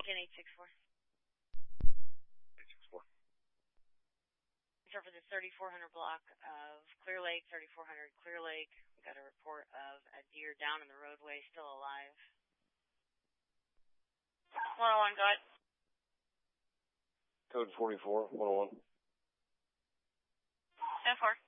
Beacon 864. 864. Sir, for the 3400 block of Clear Lake, 3400 Clear Lake, we got a report of a deer down in the roadway, still alive. 101, go ahead. Code 44, 101. 10-4.